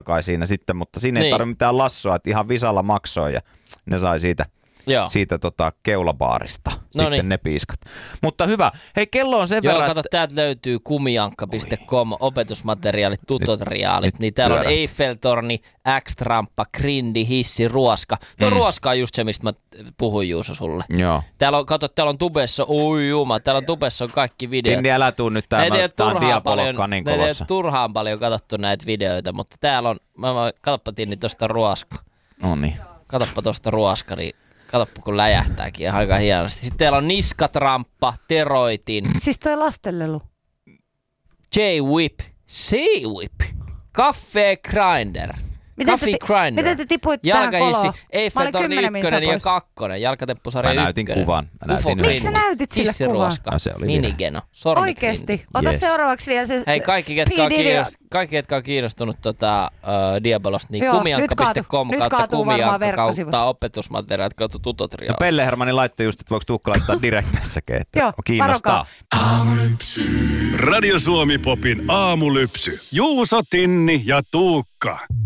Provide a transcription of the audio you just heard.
kai siinä sitten, mutta siinä ei tarvitse mitään lassoa, että ihan visalla maksoi ja ne sai siitä keulabaarista sitten ne piiskat. Mutta hyvä. Hei, kello on sen verran, kato, täältä löytyy kumiankka.com, opetusmateriaalit, tutoriaalit, niin täällä on Eiffeltorni, X-tramppa, grindi, hissi, ruoska. Tuo ruoska on just se, mistä mä puhuin, Juuso, sulle. Joo. Täällä on tubessa, täällä on tubessa on kaikki videot. Niin älä tuu nyt tää on Diabolokka niin kolossa. Ei ole turhaan paljon katsottu näitä videoita, mutta täällä on, katsoppa Tinni tosta ruoska. Noniin. Katsoppa tosta ruoska, niin katsoppa kun läjähtääkin ihan aika hienosti. Sitten täällä on niskatramppa, teroitin. Siis toi lastenlelu. J-Whip, C-Whip, Cafe Grinder. Miten te tipuitte tähän koloon? Eiffeltorni 1 ja 2, jalkatemppusarja 1. Mä näytin kuvan. Miksi sä näytit sille kuvan? Se oli Minigeno. Oikeesti? Ota seuraavaksi vielä se. Hei, kaikki ketkä on kiinnostunut Diabolosta, niin kumiankka.com kautta kumiankka kautta opetusmateriaalit kautta tutoriaalit. Ja Pelle Hermanni laittoi just, että voiko Tuukka laittaa direktmessäkin, että kiinnostaa. Radio Suomi Popin aamulypsy. Juuso, Tinni ja Tuukka.